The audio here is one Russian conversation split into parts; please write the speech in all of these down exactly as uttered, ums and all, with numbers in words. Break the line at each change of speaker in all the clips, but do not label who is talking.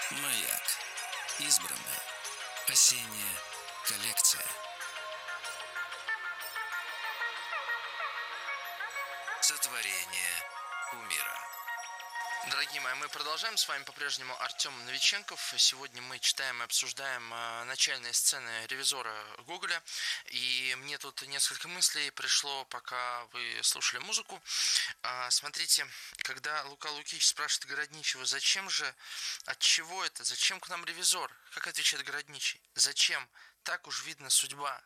Маяк. Избранное. Осенняя коллекция. Сотворение кумира.
Дорогие мои, мы продолжаем. С вами по-прежнему Артем Новиченков. Сегодня мы читаем и обсуждаем э, начальные сцены «Ревизора» Гоголя. И мне тут несколько мыслей пришло, пока вы слушали музыку. А, смотрите, когда Лука Лукич спрашивает Городничего, зачем же, от чего это, зачем к нам ревизор? Как отвечает Городничий? Зачем? Так уж видно судьба.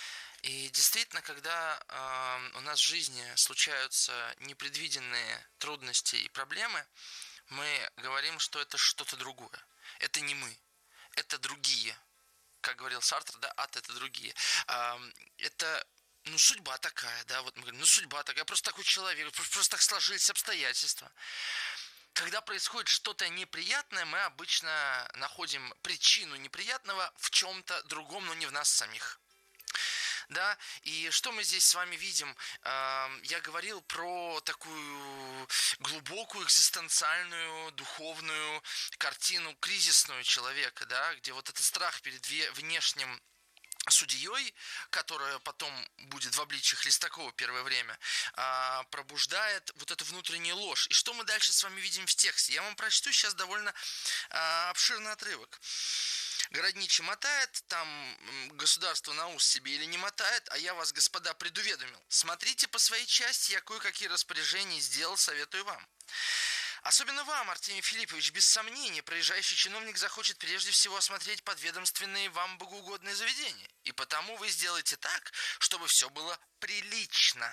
И действительно, когда э, у нас в жизни случаются непредвиденные трудности и проблемы, мы говорим, что это что-то другое. Это не мы, это другие. Как говорил Сартр, да, ад это другие. Э, это, ну, судьба такая, да, вот мы говорим, ну, судьба такая, просто такой человек, просто, просто так сложились обстоятельства. Когда происходит что-то неприятное, мы обычно находим причину неприятного в чем-то другом, но не в нас самих. Да, и что мы здесь с вами видим? Я говорил про такую глубокую экзистенциальную, духовную картину кризисную человека, да, где вот этот страх перед внешним судьей, которая потом будет в обличии Хлестакова первое время, пробуждает вот эту внутреннюю ложь. И что мы дальше с вами видим в тексте? Я вам прочту сейчас довольно обширный отрывок. Городничий мотает, там государство на ус себе или не мотает, а я вас, господа, предуведомил. Смотрите по своей части, я кое-какие распоряжения сделал, советую вам. Особенно вам, Артемий Филиппович, без сомнения, проезжающий чиновник захочет прежде всего осмотреть подведомственные вам богоугодные заведения. И потому вы сделаете так, чтобы все было прилично.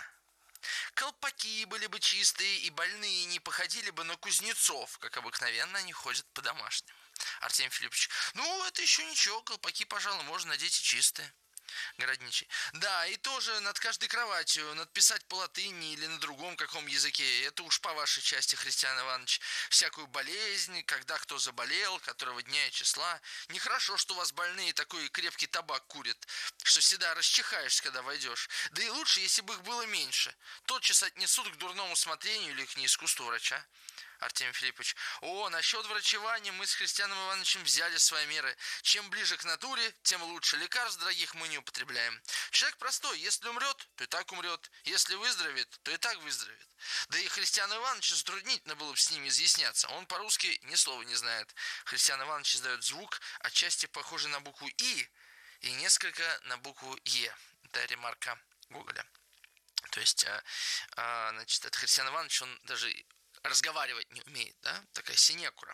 Колпаки были бы чистые, и больные не походили бы на кузнецов, как обыкновенно они ходят по-домашнему. Артемий Филиппович: ну, это еще ничего, колпаки, пожалуй, можно надеть и чистые. Городничий: да, и тоже над каждой кроватью надписать по латыни или на другом каком языке. Это уж по вашей части, Христиан Иванович. Всякую болезнь, когда кто заболел, которого дня и числа. Нехорошо, что у вас больные такой крепкий табак курят, что всегда расчихаешься, когда войдешь. Да и лучше, если бы их было меньше. Тотчас отнесут к дурному смотрению или к неискусству врача. Артемий Филиппович: о, насчет врачевания мы с Христианом Ивановичем взяли свои меры. Чем ближе к натуре, тем лучше. Лекарств дорогих мы не употребляем. Человек простой, если умрет, то и так умрет. Если выздоровеет, то и так выздоровеет. Да и Христиану Ивановичу затруднительно было бы с ними изъясняться. Он по-русски ни слова не знает. Христиан Иванович издает звук, отчасти похожий на букву «и», и несколько на букву «е». Это ремарка Гоголя. То есть, а, а, значит, это Христиан Иванович, он даже разговаривать не умеет, да, такая синекура.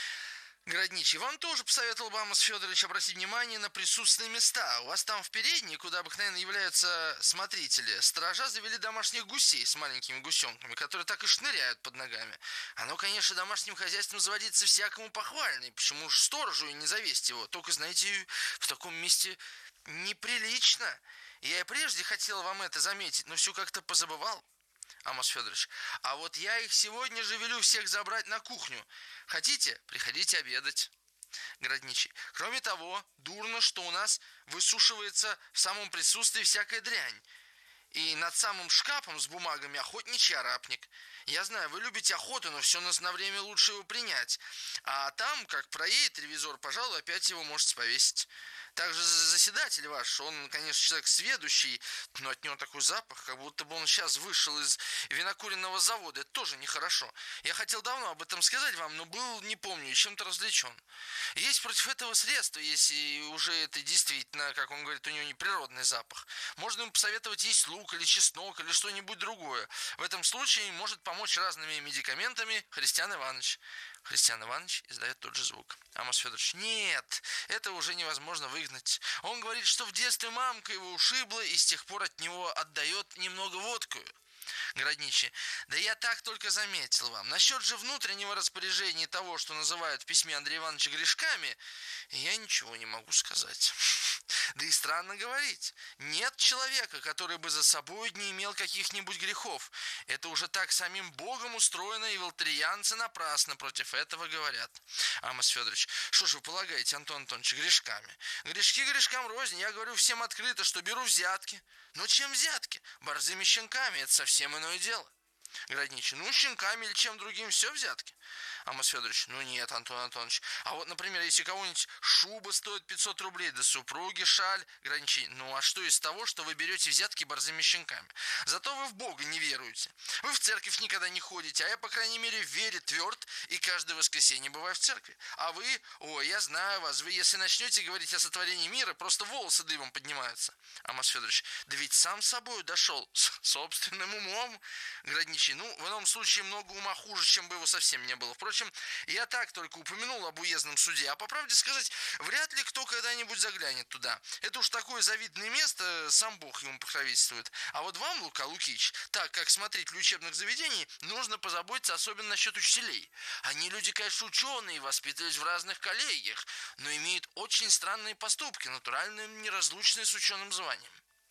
Городничий: вам тоже посоветовал бы, Амос Федорович, обратить внимание на присутственные места. У вас там в передней, куда обыкновенно являются смотрители, сторожа завели домашних гусей с маленькими гусенками, которые так и шныряют под ногами. Оно, конечно, домашним хозяйством заводиться всякому похвально, и почему же сторожу и не завесть его? Только, знаете, в таком месте неприлично. Я и прежде хотел вам это заметить, но все как-то позабывал. Амос Федорович: а вот я их сегодня же велю всех забрать на кухню. Хотите? Приходите обедать. Городничий: кроме того, дурно, что у нас высушивается в самом присутствии всякая дрянь. И над самым шкафом с бумагами охотничий арапник. Я знаю, вы любите охоту, но все на время лучше его принять. А там, как проедет ревизор, пожалуй, опять его можете повесить. Также заседатель ваш, он, конечно, человек сведущий, но от него такой запах, как будто бы он сейчас вышел из винокуренного завода. Это тоже нехорошо. Я хотел давно об этом сказать вам, но был, не помню, чем-то развлечен. Есть против этого средства, если уже это действительно, как он говорит, у него неприродный запах. Можно ему посоветовать есть лук или чеснок или что-нибудь другое. В этом случае может помочь разными медикаментами Христиан Иванович. Христиан Иванович издает тот же звук. Амос Федорович: нет, это уже невозможно выгнать. Он говорит, что в детстве мамка его ушибла и с тех пор от него отдает немного водку. Городничий: да я так только заметил вам. Насчет же внутреннего распоряжения того, что называют в письме Андрея Ивановича грешками, я ничего не могу сказать. Да и странно говорить. Нет человека, который бы за собой не имел каких-нибудь грехов. Это уже так самим Богом устроено, и волтарианцы напрасно против этого говорят. Амос Федорович: что же вы полагаете, Антон Антонович, грешками? Грешки грешкам рознь. Я говорю всем открыто, что беру взятки. Но чем взятки? Борзыми щенками. Это совсем иное дело. Городничий: ну, щенками или чем другим все взятки. Амос Федорович: ну нет, Антон Антонович. А вот, например, если кого-нибудь шуба стоит пятьсот рублей, да супруги шаль. Городничий: ну а что из того, что вы берете взятки борзыми щенками? Зато вы в Бога не веруете. Вы в церковь никогда не ходите, а я, по крайней мере, в вере тверд и каждое воскресенье бываю в церкви. А вы, ой, я знаю вас, вы если начнете говорить о сотворении мира, просто волосы дыбом поднимаются. Амос Федорович: да ведь сам собою дошел, с собственным умом. Городничий: ну, в ином случае много ума хуже, чем бы его совсем не было. Впрочем, я так только упомянул об уездном суде, а по правде сказать, вряд ли кто когда-нибудь заглянет туда. Это уж такое завидное место, сам Бог ему покровительствует. А вот вам, Лука Лукич, так как смотрителю учебных заведений, нужно позаботиться особенно насчет учителей. Они люди, конечно, ученые, воспитывались в разных коллегиях, но имеют очень странные поступки, натурально неразлучные с ученым званием.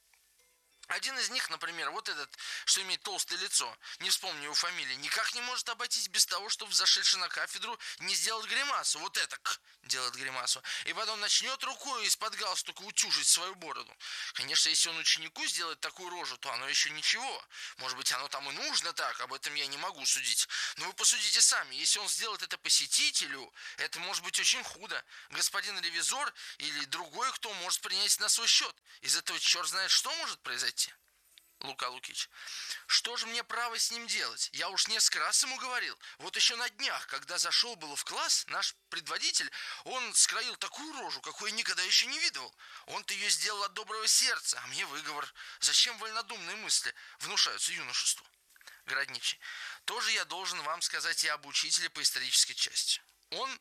Один из них, например, вот этот, что имеет толстое лицо, не вспомню его фамилии, никак не может обойтись без того, чтобы, зашедший на кафедру, не сделать гримасу. Вот это к делает гримасу. И потом начнет рукой из-под галстука утюжить свою бороду. Конечно, если он ученику сделает такую рожу, то оно еще ничего. Может быть, оно там и нужно так, об этом я не могу судить. Но вы посудите сами, если он сделает это посетителю, это может быть очень худо. Господин ревизор или другой кто может принять на свой счет. Из этого черт знает, что может произойти. Лука Лукич: что же мне право с ним делать? Я уж несколько раз ему говорил. Вот еще на днях, когда зашел было в класс, наш предводитель, он скроил такую рожу, какую я никогда еще не видывал. Он-то ее сделал от доброго сердца, а мне выговор. Зачем вольнодумные мысли внушаются юношеству? Городничий: тоже я должен вам сказать и об учителе по исторической части. Он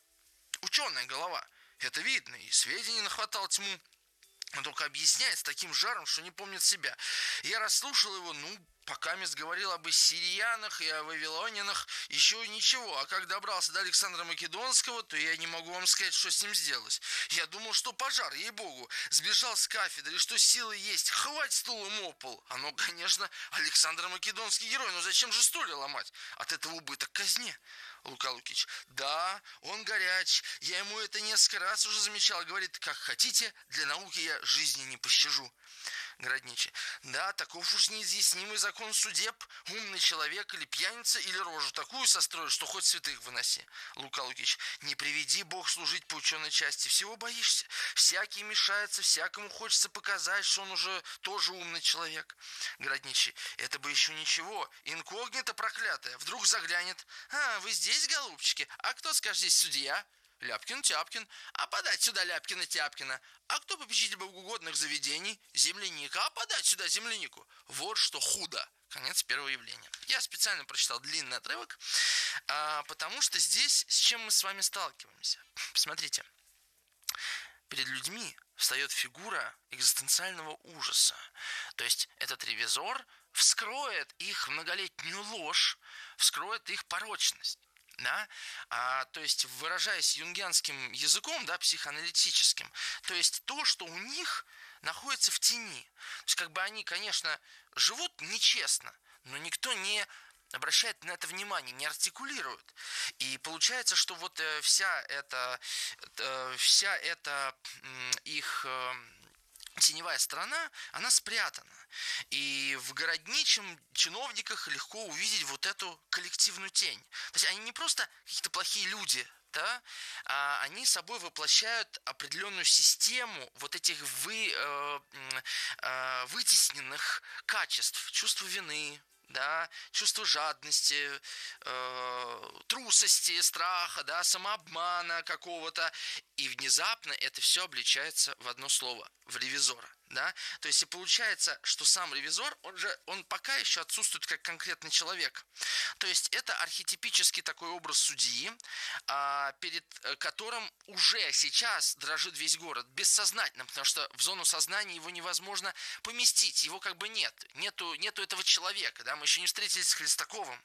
ученая голова, это видно, и сведений нахватал тьму. Он только объясняет с таким жаром, что не помнит себя. Я расслушал его, ну, пока мест говорил об ассириянах и о вавилонянах, еще ничего. А как добрался до Александра Македонского, то я не могу вам сказать, что с ним сделалось. Я думал, что пожар, ей-богу, сбежал с кафедры, и что силы есть, хвать стулом об пол. Оно, конечно, Александр Македонский герой, но зачем же стулья ломать? От этого убыток казне. Лука Лукич: да, он горяч, я ему это несколько раз уже замечал. Говорит: как хотите, для науки я жизни не пощажу. Городничий: да, таков уж неизъяснимый закон судеб. Умный человек или пьяница, или рожу такую состроишь, что хоть святых выноси. Лука Лукич: не приведи Бог служить по ученой части, всего боишься. Всякий мешается, всякому хочется показать, что он уже тоже умный человек. Городничий: это бы еще ничего, инкогнито проклятое, вдруг заглянет. А, вы здесь, голубчики? А кто, скажите, здесь судья? Ляпкин-Тяпкин. А подать сюда Ляпкина-Тяпкина. А кто попечитель богоугодных заведений? Земляника. А подать сюда землянику. Вот что худо. Конец первого явления. Я специально прочитал длинный отрывок, а, потому что здесь с чем мы с вами сталкиваемся. Посмотрите. Перед людьми встает фигура экзистенциального ужаса. То есть этот ревизор вскроет их многолетнюю ложь, вскроет их порочность. Да? А, то есть, выражаясь юнгианским языком, да, психоаналитическим, то есть то, что у них находится в тени. То есть, как бы они, конечно, живут нечестно, но никто не обращает на это внимание, не артикулирует. И получается, что вот э, вся эта, э, вся эта э, их... Э, теневая сторона, она спрятана. И в городничем чиновниках легко увидеть вот эту коллективную тень. То есть они не просто какие-то плохие люди, да, а они собой воплощают определенную систему вот этих вы, э, э, вытесненных качеств, чувства вины, да, чувство жадности, э, трусости, страха, да, самообмана какого-то. И внезапно это все обличается в одно слово – в ревизора. Да? То есть и получается, что сам ревизор, он же он пока еще отсутствует как конкретный человек. То есть это архетипический такой образ судьи, а, перед которым уже сейчас дрожит весь город, бессознательно, потому что в зону сознания его невозможно поместить, его как бы нет, нету, нету этого человека, да? Мы еще не встретились с Хлестаковым.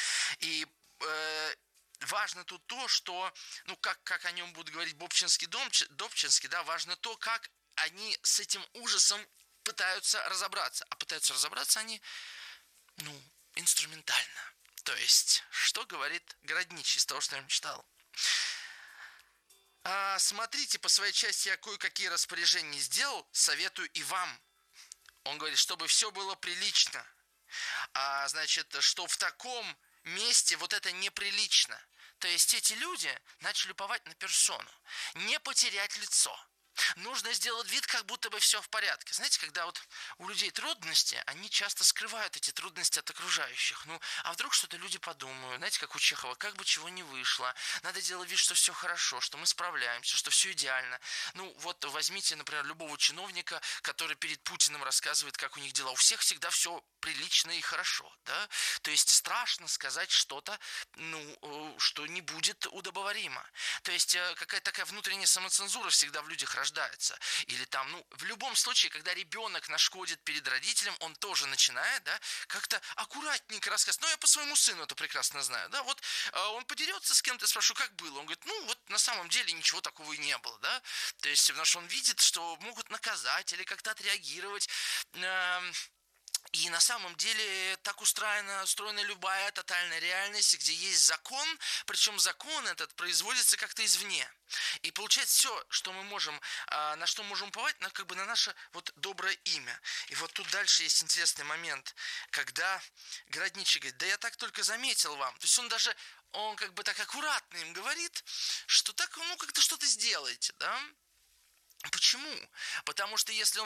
И э, важно тут то, что, ну как, как о нем будут говорить Бобчинский, Добчинский, да, важно то, как они с этим ужасом пытаются разобраться. А пытаются разобраться они, ну, инструментально. То есть, что говорит Городничий из того, что я им читал? А, смотрите, по своей части я кое-какие распоряжения сделал, советую и вам. Он говорит, чтобы все было прилично. А, значит, что в таком месте вот это неприлично. То есть эти люди начали уповать на персону. Не потерять лицо. Нужно сделать вид, как будто бы все в порядке. Знаете, когда вот у людей трудности, они часто скрывают эти трудности от окружающих. Ну, а вдруг что-то люди подумают, знаете, как у Чехова, как бы чего не вышло, надо делать вид, что все хорошо, что мы справляемся, что все идеально. Ну, вот возьмите, например, любого чиновника, который перед Путиным рассказывает, как у них дела. У всех всегда все прилично и хорошо, да? То есть страшно сказать что-то, ну, что не будет удобоваримо. То есть какая-то такая внутренняя самоцензура всегда в людях рождается. Или там, ну, в любом случае, когда ребенок нашкодит перед родителем, он тоже начинает, да, как-то аккуратненько рассказывать. Ну, я по своему сыну это прекрасно знаю, да, вот э, он подерется с кем-то, спрашиваю, как было? Он говорит, ну, вот на самом деле ничего такого и не было, да. То есть, потому что он видит, что могут наказать или как-то отреагировать. Э, И на самом деле так устроена, устроена любая тотальная реальность, где есть закон, причем закон этот производится как-то извне. И получается все, что мы можем, на что можем уповать, на, как бы на наше вот доброе имя. И вот тут дальше есть интересный момент, когда городничий говорит, да я так только заметил вам. То есть он даже, он как бы так аккуратно им говорит, что так, ну как-то что-то сделаете, да? Почему? Потому что если он